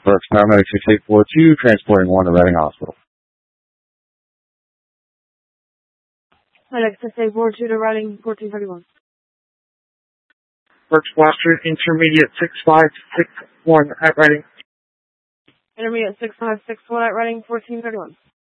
Berks Paramedic 6842, transporting 1 to Reading Hospital. Medic 6842 to Reading, 1431. Berks Blaster, Intermediate 6561 at Reading. Intermediate 6561 at Reading, 1431.